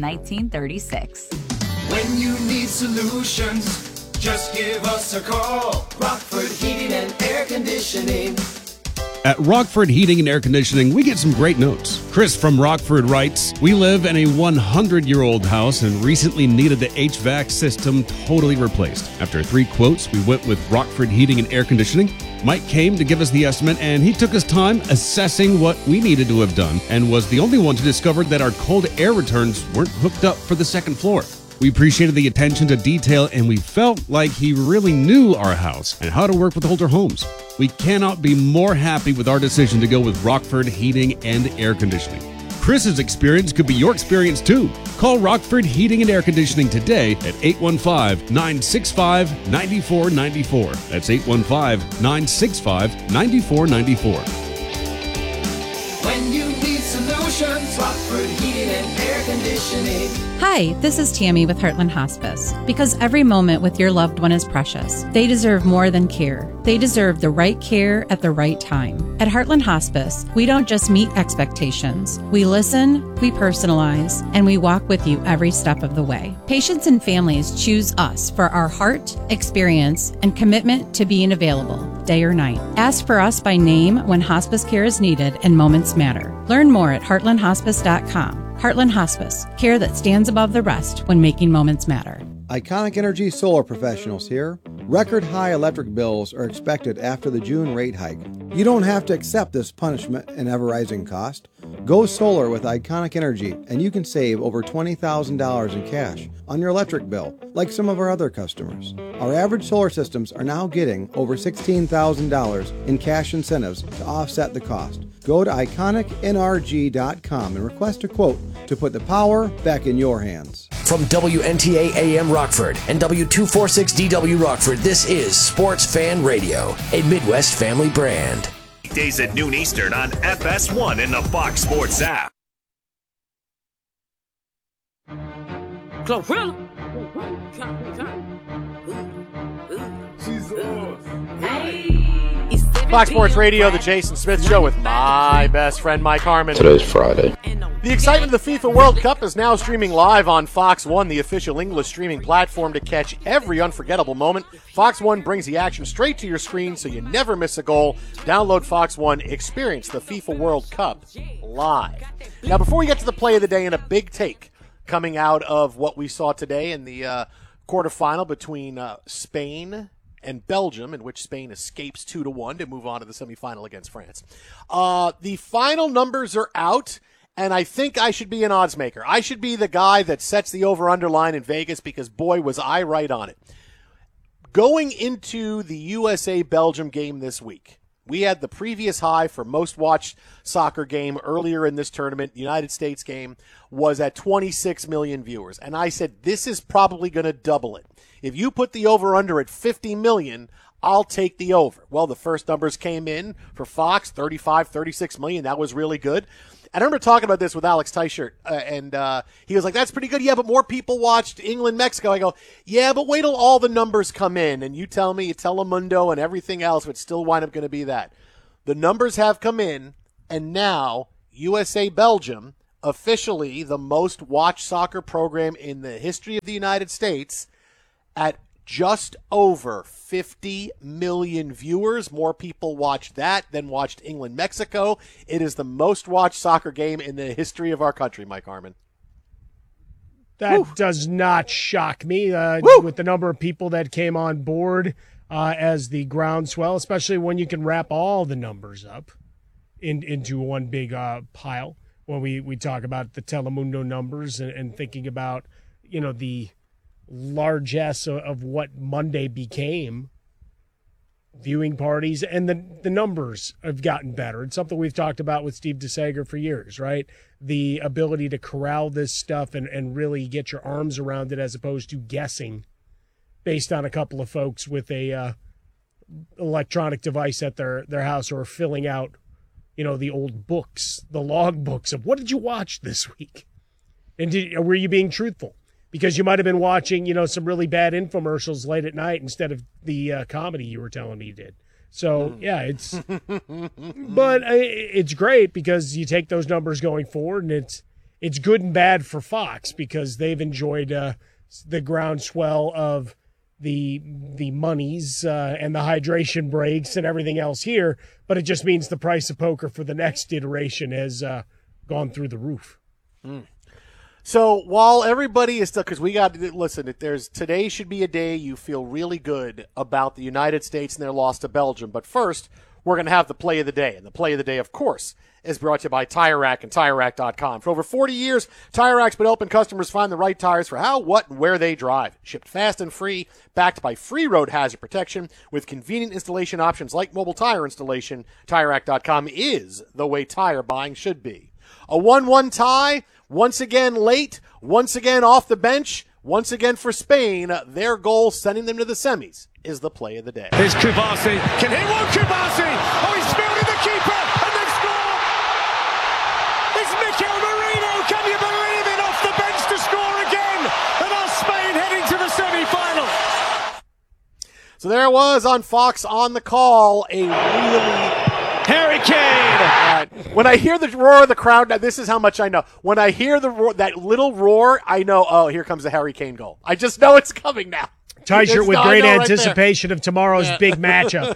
1936. When you need solutions, just give us a call. Rockford Heating and Air Conditioning. At Rockford Heating and Air Conditioning, we get some great notes. Chris from Rockford writes, "We live in a 100-year-old house and recently needed the HVAC system totally replaced. After 3 quotes, we went with Rockford Heating and Air Conditioning. Mike came to give us the estimate, and he took his time assessing what we needed to have done and was the only one to discover that our cold air returns weren't hooked up for the second floor. We appreciated the attention to detail, and we felt like he really knew our house and how to work with older homes. We cannot be more happy with our decision to go with Rockford Heating and Air Conditioning. Chris's experience could be your experience too. Call Rockford Heating and Air Conditioning today at 815-965-9494. That's 815-965-9494. When you need solutions, Rockford Heating and Air Conditioning. Hi, this is Tammy with Heartland Hospice. Because every moment with your loved one is precious, they deserve more than care. They deserve the right care at the right time. At Heartland Hospice, we don't just meet expectations. We listen, we personalize, and we walk with you every step of the way. Patients and families choose us for our heart, experience, and commitment to being available, day or night. Ask for us by name when hospice care is needed and moments matter. Learn more at heartlandhospice.com. Heartland Hospice, care that stands above the rest when making moments matter. Iconic Energy Solar Professionals here. Record high electric bills are expected after the June rate hike. You don't have to accept this punishment and ever-rising cost. Go solar with Iconic Energy and you can save over $20,000 in cash on your electric bill, like some of our other customers. Our average solar systems are now getting over $16,000 in cash incentives to offset the cost. Go to iconicnrg.com and request a quote to put the power back in your hands. From WNTA AM Rockford and W246DW Rockford, this is Sports Fan Radio, a Midwest family brand. Days at noon Eastern on FS1 and the Fox Sports app. Fox Sports Radio, the Jason Smith Show with my best friend Mike Harmon. Today's Friday. The excitement of the FIFA World Cup is now streaming live on Fox One, the official English streaming platform to catch every unforgettable moment. Fox One brings the action straight to your screen so you never miss a goal. Download Fox One, experience the FIFA World Cup live. Now, before we get to the play of the day and a big take coming out of what we saw today in the quarterfinal between Spain and Belgium, in which Spain escapes 2-1 to move on to the semifinal against France. The final numbers are out, and I think I should be an odds maker. I should be the guy that sets the over-under line in Vegas because, boy, was I right on it. Going into the USA-Belgium game this week, we had the previous high for most watched soccer game earlier in this tournament. The United States game was at 26 million viewers. And I said, this is probably going to double it. If you put the over-under at 50 million, I'll take the over. Well, the first numbers came in for Fox, 35, 36 million. That was really good. I remember talking about this with Alex Teichert, and he was like, that's pretty good. Yeah, but more people watched England, Mexico. I go, yeah, but wait till all the numbers come in, and you tell me, Telemundo and everything else would still wind up going to be that. The numbers have come in, and now USA-Belgium, officially the most watched soccer program in the history of the United States, at just over 50 million viewers. More people watched that than watched England-Mexico. It is the most watched soccer game in the history of our country, Mike Harmon. That does not shock me with the number of people that came on board as the groundswell, especially when you can wrap all the numbers up into one big pile. When we talk about the Telemundo numbers and thinking about, the largesse of what Monday became, viewing parties, and the numbers have gotten better. It's something we've talked about with Steve DeSager for years, right? The ability to corral this stuff and really get your arms around it as opposed to guessing based on a couple of folks with a electronic device at their house or filling out, the old books, the log books of what did you watch this week? And were you being truthful? Because you might have been watching, some really bad infomercials late at night instead of the comedy you were telling me you did. So, yeah, but it's great because you take those numbers going forward, and it's good and bad for Fox because they've enjoyed the groundswell of the monies and the hydration breaks and everything else here, but it just means the price of poker for the next iteration has gone through the roof. So while everybody is still, because we got to listen, today should be a day you feel really good about the United States and their loss to Belgium. But first, we're going to have the play of the day. And the play of the day, of course, is brought to you by Tire Rack and TireRack.com. For over 40 years, Tire Rack's been helping customers find the right tires for how, what, and where they drive. Shipped fast and free, backed by free road hazard protection with convenient installation options like mobile tire installation. TireRack.com is the way tire buying should be. A 1-1 tie. Once again late, once again off the bench, once again for Spain. Their goal, sending them to the semis, is the play of the day. Here's Kubasi. Can he walk Kubasi? Oh, he's fielded the keeper, and they score! It's Mikel Merino. Can you believe it? Off the bench to score again. And our Spain heading to the semi-final. So there it was on Fox on the call, a really... Harry Kane! When I hear the roar of the crowd, now this is how much I know. When I hear the roar, that little roar, I know, oh, here comes the Harry Kane goal. I just know it's coming now. Teichert with great anticipation of tomorrow's big matchup.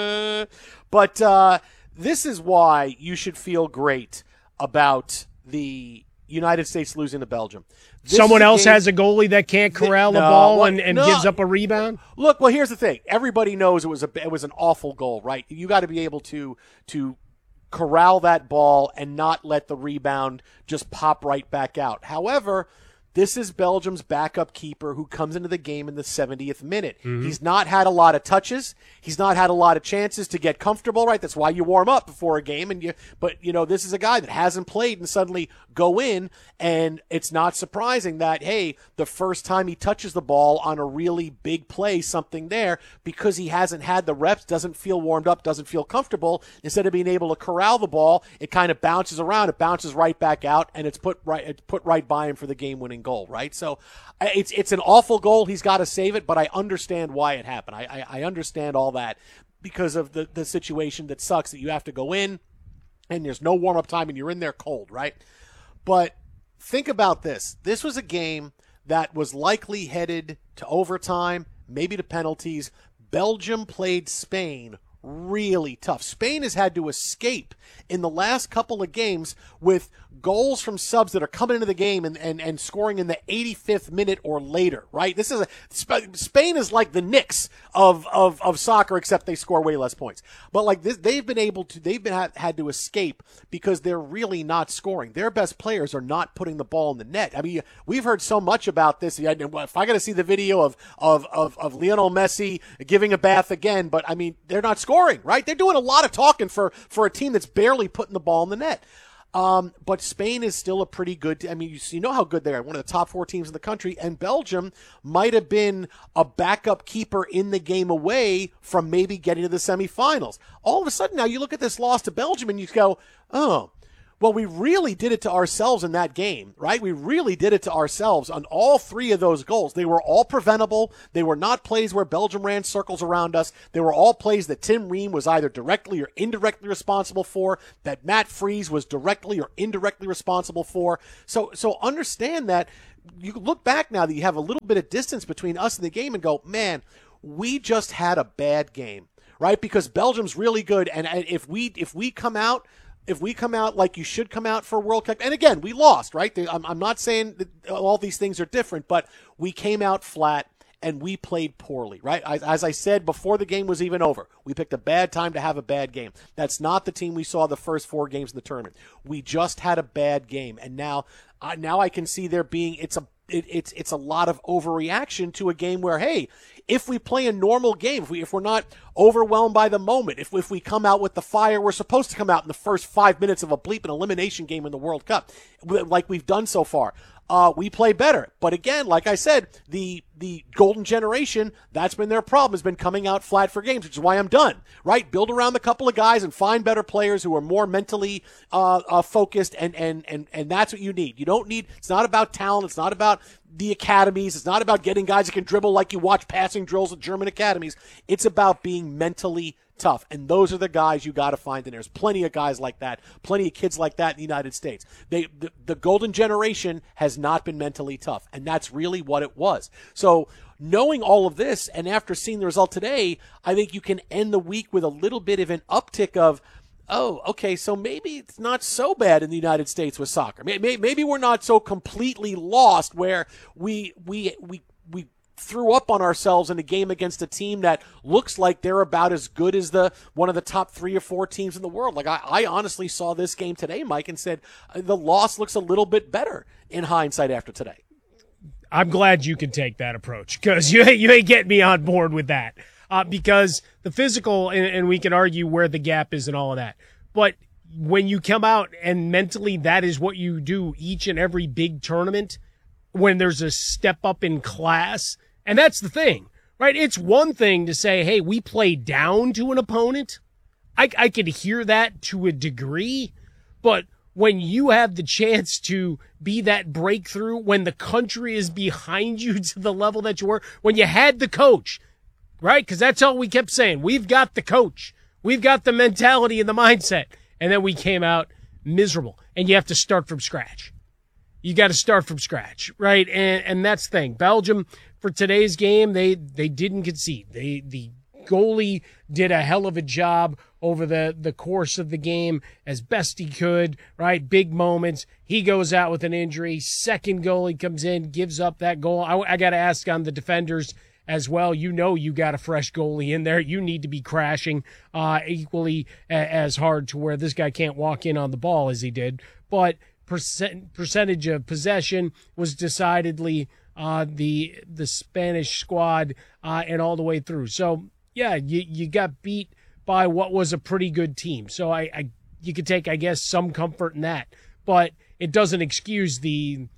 But this is why you should feel great about the United States losing to Belgium. Someone else has a goalie that can't corral a ball and gives up a rebound? Look, well, here's the thing. Everybody knows it was an awful goal, right? You got to be able to corral that ball and not let the rebound just pop right back out. However, this is Belgium's backup keeper who comes into the game in the 70th minute. Mm-hmm. He's not had a lot of touches. He's not had a lot of chances to get comfortable, right? That's why you warm up before a game. But this is a guy that hasn't played and suddenly go in, and it's not surprising that, hey, the first time he touches the ball on a really big play, something there, because he hasn't had the reps, doesn't feel warmed up, doesn't feel comfortable, instead of being able to corral the ball, it kind of bounces around, it bounces right back out, and it's put right by him for the game-winning goal, right? So it's an awful goal. He's got to save it, but I understand why it happened. I understand all that because of the situation that sucks that you have to go in and there's no warm-up time and you're in there cold, right? But think about this. This was a game that was likely headed to overtime, maybe to penalties. Belgium played Spain really tough. Spain has had to escape in the last couple of games with goals from subs that are coming into the game and scoring in the 85th minute or later, right? Spain is like the Knicks of soccer, except they score way less points. But like this, they've had to escape because they're really not scoring. Their best players are not putting the ball in the net. I mean, we've heard so much about this. If I got to see the video of Lionel Messi giving a bath again, but I mean, they're not scoring, right? They're doing a lot of talking for a team that's barely putting the ball in the net. But Spain is still a pretty good, I mean, you know how good they are, one of the top 4 teams in the country, and Belgium might have been a backup keeper in the game away from maybe getting to the semifinals. All of a sudden now you look at this loss to Belgium and you go, oh, well, we really did it to ourselves in that game, right? We really did it to ourselves on all 3 of those goals. They were all preventable. They were not plays where Belgium ran circles around us. They were all plays that Tim Ream was either directly or indirectly responsible for, that Matt Freese was directly or indirectly responsible for. So understand that you look back now that you have a little bit of distance between us and the game and go, man, we just had a bad game, right? Because Belgium's really good. And if we come out like you should come out for World Cup, and again, we lost, right? I'm not saying that all these things are different, but we came out flat and we played poorly, right? As I said before the game was even over, we picked a bad time to have a bad game. That's not the team we saw the first 4 games in the tournament. We just had a bad game, and now I can see there being it's a lot of overreaction to a game where, hey, if we play a normal game, if we're not overwhelmed by the moment, if we come out with the fire we're supposed to come out in the first 5 minutes of a bleeping elimination game in the World Cup, like we've done so far, we play better. But again, like I said, the golden generation, that's been their problem, has been coming out flat for games, which is why I'm done, right? Build around the couple of guys and find better players who are more mentally focused, and that's what you need. You don't need, it's not about talent, it's not about the academies, it's not about getting guys that can dribble like you watch passing drills at German academies. It's about being mentally tough, and those are the guys you got to find, and there's plenty of guys like that, plenty of kids like that in the United States. The golden generation has not been mentally tough, and that's really what it was. So knowing all of this, and after seeing the result today, I think you can end the week with a little bit of an uptick of, oh, okay, so maybe it's not so bad in the United States with soccer. Maybe we're not so completely lost where we threw up on ourselves in a game against a team that looks like they're about as good as one of the top 3 or 4 teams in the world. Like I honestly saw this game today, Mike, and said the loss looks a little bit better in hindsight after today. I'm glad you can take that approach, because you ain't getting me on board with that. Because the physical, and we can argue where the gap is and all of that, but when you come out and mentally that is what you do each and every big tournament, when there's a step up in class, and that's the thing, right? It's one thing to say, hey, we play down to an opponent. I could hear that to a degree, but when you have the chance to be that breakthrough, when the country is behind you to the level that you were, when you had the coach, right? Because that's all we kept saying. We've got the coach. We've got the mentality and the mindset. And then we came out miserable. And you have to start from scratch. You got to start from scratch, right? And that's the thing. Belgium, for today's game, they didn't concede. The goalie did a hell of a job over the course of the game as best he could, right? Big moments. He goes out with an injury. Second goalie comes in, gives up that goal. I got to ask on the defenders as well. You know you got a fresh goalie in there. You need to be crashing equally as hard to where this guy can't walk in on the ball as he did. But percentage of possession was decidedly the Spanish squad and all the way through. So, yeah, you got beat by what was a pretty good team. So you could take, I guess, some comfort in that. But it doesn't excuse the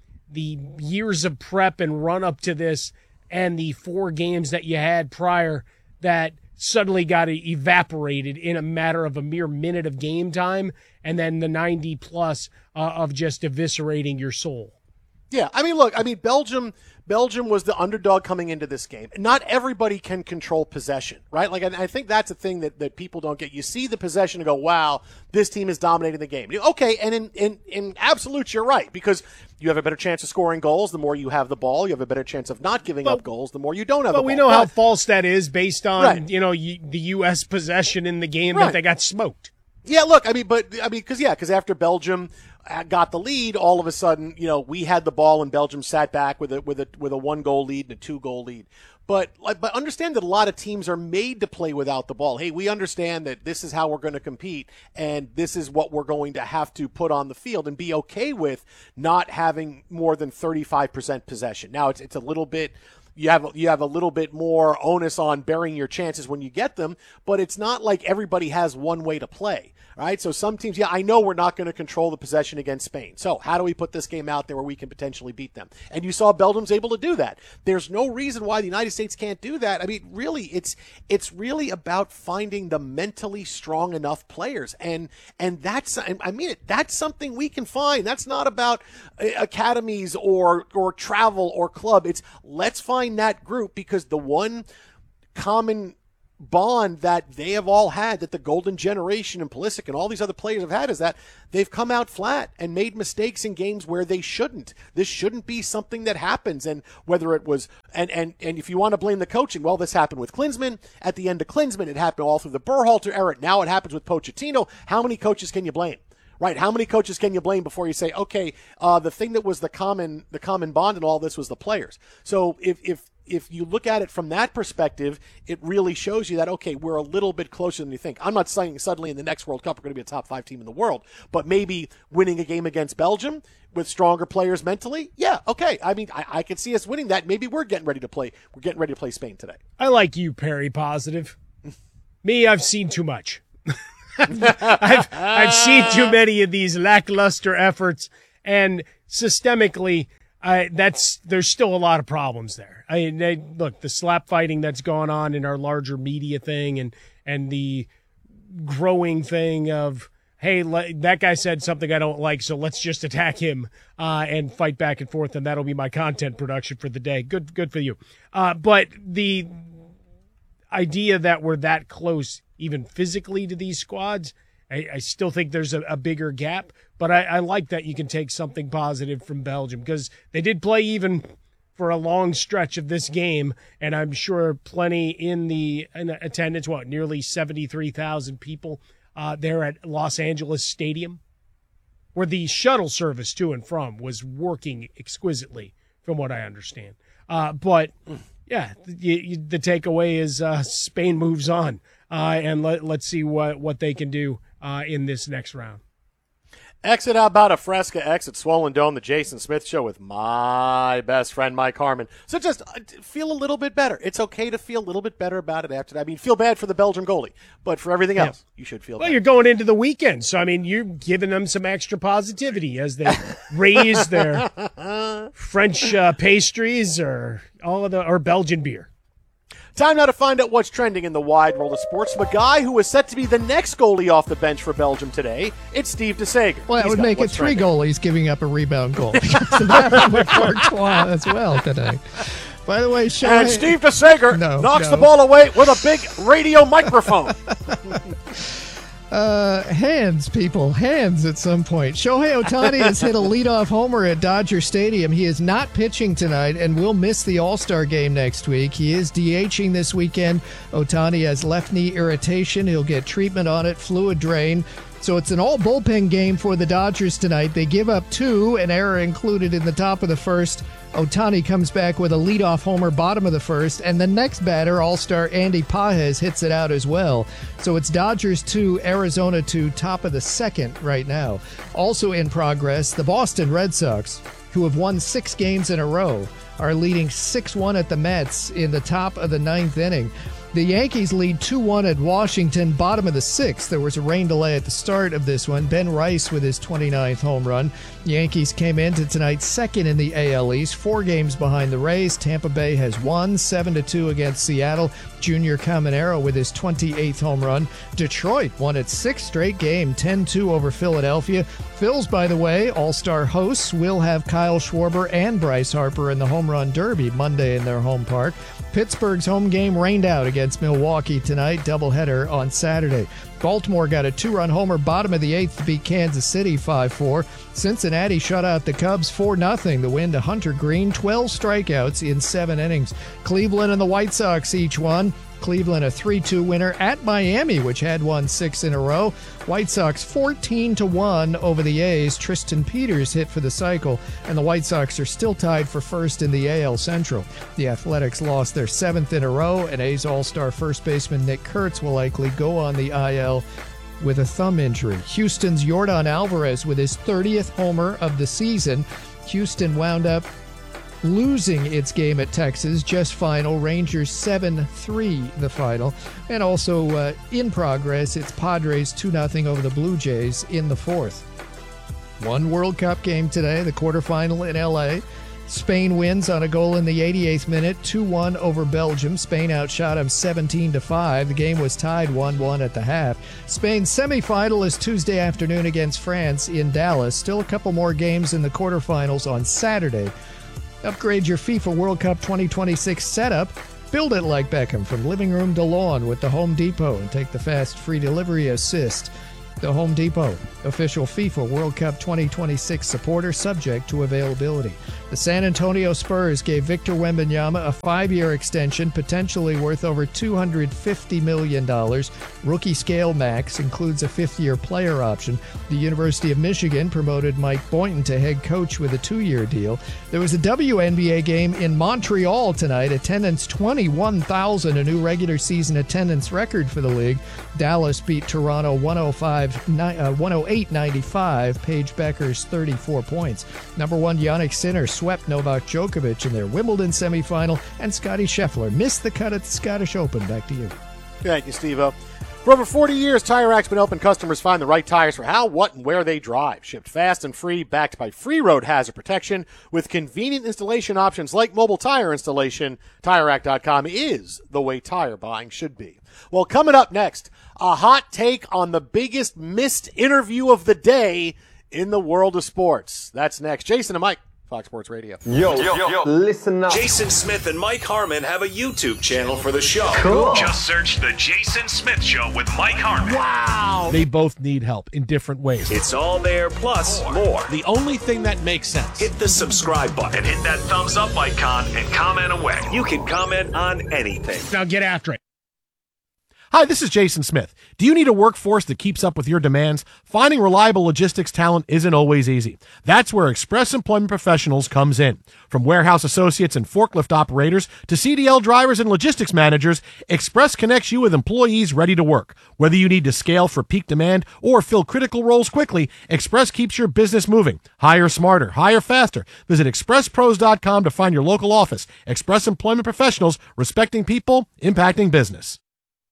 years of prep and run up to this and the 4 games that you had prior that suddenly got evaporated in a matter of a mere minute of game time, and then the 90 plus of just eviscerating your soul. Yeah, I mean, look, Belgium was the underdog coming into this game. Not everybody can control possession, right? Like, I think that's a thing that people don't get. You see the possession and go, wow, this team is dominating the game. Okay, and in absolute, you're right, because you have a better chance of scoring goals the more you have the ball. You have a better chance of not giving up goals the more you don't have the ball. But we know how false that is based on, right, the U.S. possession in the game that they got smoked. Yeah, look, because after Belgium got the lead, all of a sudden, we had the ball and Belgium sat back with a 1-goal lead and a 2-goal lead. But understand that a lot of teams are made to play without the ball. Hey, we understand that this is how we're going to compete, and this is what we're going to have to put on the field, and be okay with not having more than 35% possession. Now, it's a little bit. You have a little bit more onus on burying your chances when you get them, but it's not like everybody has one way to play. Right? So some teams, I know we're not going to control the possession against Spain. So how do we put this game out there where we can potentially beat them? And you saw Belgium's able to do that. There's no reason why the United States can't do that. I mean, really, it's really about finding the mentally strong enough players. And that's something we can find. That's not about academies or travel or club. It's let's find that group, because the one common bond that they have all had, that the golden generation and Pulisic and all these other players have had, is that they've come out flat and made mistakes in games where they shouldn't. This shouldn't be something that happens. And whether it was, and if you want to blame the coaching, well, this happened with Klinsmann. At the end of Klinsmann, it happened all through the Berhalter era. Now it happens with Pochettino. How many coaches can you blame? Right, how many coaches can you blame before you say, okay, the thing that was the common bond in all this was the players? So if you look at it from that perspective, it really shows you that, okay, we're a little bit closer than you think. I'm not saying suddenly in the next World Cup we're going to be a top 5 team in the world, but maybe winning a game against Belgium with stronger players mentally, yeah, okay. I mean, I can see us winning that. Maybe we're getting ready to play Spain today. I like you, Perry Positive. Me, I've seen too much. I've seen too many of these lackluster efforts, and systemically, there's still a lot of problems there. Look, the slap fighting that's gone on in our larger media thing, and the growing thing of, hey, that guy said something I don't like, so let's just attack him and fight back and forth, and that'll be my content production for the day. Good for you. But the idea that we're that close, even physically, to these squads, I still think there's a bigger gap, but I like that you can take something positive from Belgium, because they did play even for a long stretch of this game, and I'm sure plenty in attendance, nearly 73,000 people there at Los Angeles Stadium, where the shuttle service to and from was working exquisitely, from what I understand. But yeah, the takeaway is Spain moves on, and let's see what they can do in this next round. Exit out about a Fresca, exit Swollen Dome, the Jason Smith Show with my best friend, Mike Harmon. So just feel a little bit better. It's okay to feel a little bit better about it after that. I mean, feel bad for the Belgian goalie, but for everything else, you should feel better. You're going into the weekend, so, I mean, you're giving them some extra positivity as they raise their French pastries or Belgian beer. Time now to find out what's trending in the wide world of sports. From a guy who is set to be the next goalie off the bench for Belgium today, it's Steve DeSager. Well, that would make it 3 goalies giving up a rebound goal. So that happened with Courtois as well today. By the way, and Steve DeSager knocks the ball away with a big radio microphone. Hands at some point. Shohei Ohtani has hit a leadoff homer at Dodger Stadium. He is not pitching tonight and will miss the All-Star game next week. He is DHing this weekend. Ohtani has left knee irritation. He'll get treatment on it, fluid drain. So it's an all-bullpen game for the Dodgers tonight. They give up 2, an error included in the top of the first. Ohtani comes back with a leadoff homer bottom of the first, and the next batter, All-Star Andy Pages, hits it out as well. So it's Dodgers 2, Arizona 2, top of the second right now. Also in progress, the Boston Red Sox, who have won 6 games in a row, are leading 6-1 at the Mets in the top of the 9th inning. The Yankees lead 2-1 at Washington, bottom of the 6th. There was a rain delay at the start of this one. Ben Rice with his 29th home run. Yankees came into tonight second in the AL East, 4 games behind the Rays. Tampa Bay has won 7-2 against Seattle. Junior Caminero with his 28th home run. Detroit won its 6th straight game, 10-2 over Philadelphia. Phils, by the way, all-star hosts, will have Kyle Schwarber and Bryce Harper in the Home Run Derby Monday in their home park. Pittsburgh's home game rained out against Milwaukee tonight, doubleheader on Saturday. Baltimore got a 2-run homer bottom of the 8th to beat Kansas City 5-4. Cincinnati shut out the Cubs 4-0. The win to Hunter Green, 12 strikeouts in 7 innings. Cleveland and the White Sox each won. Cleveland a 3-2 winner at Miami, which had won 6 in a row. White Sox 14-1 over the A's. Tristan Peters hit for the cycle, and the White Sox are still tied for first in the AL Central. The Athletics lost their 7th in a row, and A's All-Star first baseman Nick Kurtz will likely go on the IL with a thumb injury. Houston's Yordan Alvarez with his 30th homer of the season. Houston wound up losing its game at Texas, just final. Rangers 7-3 the final. And also in progress, it's Padres 2-0 over the Blue Jays in the 4th. One World Cup game today, the quarterfinal in L.A. Spain wins on a goal in the 88th minute, 2-1 over Belgium. Spain outshot them 17-5. The game was tied 1-1 at the half. Spain's semifinal is Tuesday afternoon against France in Dallas. Still a couple more games in the quarterfinals on Saturday. Upgrade your FIFA World Cup 2026 setup. Build it like Beckham from living room to lawn with the Home Depot and take the fast free delivery assist. The Home Depot, official FIFA World Cup 2026 supporter, subject to availability. The San Antonio Spurs gave Victor Wembanyama a 5-year extension, potentially worth over $250 million. Rookie scale max includes a 5th-year player option. The University of Michigan promoted Mike Boynton to head coach with a 2-year deal. There was a WNBA game in Montreal tonight. Attendance 21,000, a new regular season attendance record for the league. Dallas beat Toronto 108-95. Paige Becker's 34 points. Number 1 Jannik Sinner swept Novak Djokovic in their Wimbledon semifinal, and Scottie Scheffler missed the cut at the Scottish Open. Back to you. Thank you, Steve-O. For over 40 years, Tire Rack's been helping customers find the right tires for how, what, and where they drive. Shipped fast and free, backed by free road hazard protection with convenient installation options like mobile tire installation. TireRack.com is the way tire buying should be. Well, coming up next, a hot take on the biggest missed interview of the day in the world of sports. That's next. Jason and Mike, Fox Sports Radio. Yo, listen up. Jason Smith and Mike Harmon have a YouTube channel for the show. Cool. Just search The Jason Smith Show with Mike Harmon. Wow. They both need help in different ways. It's all there, plus more. The only thing that makes sense. Hit the subscribe button and hit that thumbs up icon and comment away. You can comment on anything. Now get after it. Hi, this is Jason Smith. Do you need a workforce that keeps up with your demands? Finding reliable logistics talent isn't always easy. That's where Express Employment Professionals comes in. From warehouse associates and forklift operators to CDL drivers and logistics managers, Express connects you with employees ready to work. Whether you need to scale for peak demand or fill critical roles quickly, Express keeps your business moving. Hire smarter, hire faster. Visit expresspros.com to find your local office. Express Employment Professionals, respecting people, impacting business.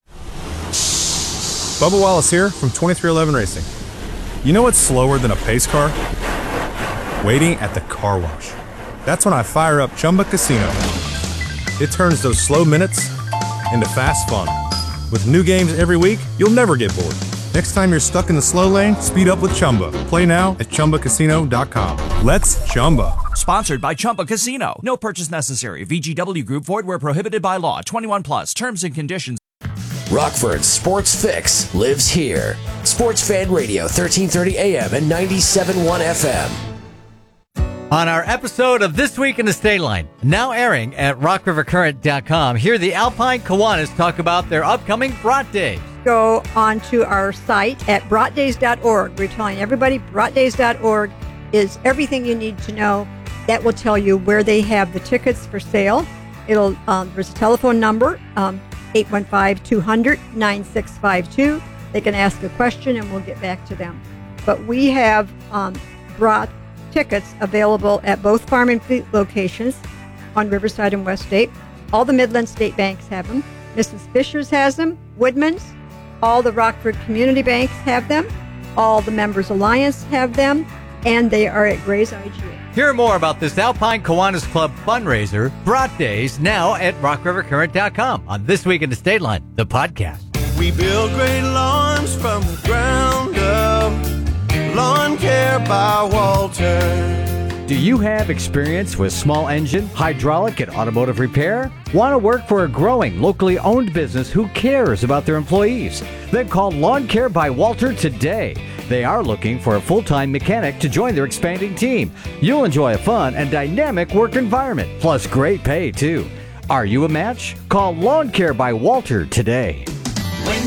Bubba Wallace here from 2311 Racing. You know what's slower than a pace car? Waiting at the car wash. That's when I fire up Chumba Casino. It turns those slow minutes into fast fun. With new games every week, you'll never get bored. Next time you're stuck in the slow lane, speed up with Chumba. Play now at ChumbaCasino.com. Let's Chumba. Sponsored by Chumba Casino. No purchase necessary. VGW Group. Void where prohibited by law. 21 plus. Terms and conditions. Rockford's Sports Fix lives here. Sports Fan Radio, 1330 AM and 97.1 FM. On our episode of This Week in the State Line, now airing at rockrivercurrent.com, hear the Alpine Kiwanis talk about their upcoming Brat Days. Go on to our site at bratdays.org. We're telling everybody bratdays.org is everything you need to know. That will tell you where they have the tickets for sale. There's a telephone number, 815-200-9652. They can ask a question and we'll get back to them. But we have brat tickets available at both Farm and Fleet locations on Riverside and Westgate. All the Midland State Banks have them. Mrs. Fisher's has them. Woodman's. All the Rockford Community Banks have them. All the Members Alliance have them. And they are at Gray's IGA. Hear more about this Alpine Kiwanis Club fundraiser, Brat Days, now at rockrivercurrent.com on This Week in the State Line, the podcast. We build great lawns from the ground up. Lawn Care by Walter. Do you have experience with small engine, hydraulic, and automotive repair? Want to work for a growing, locally owned business who cares about their employees? Then call Lawn Care by Walter today. They are looking for a full-time mechanic to join their expanding team. You'll enjoy a fun and dynamic work environment, plus great pay, too. Are you a match? Call Lawn Care by Walter today.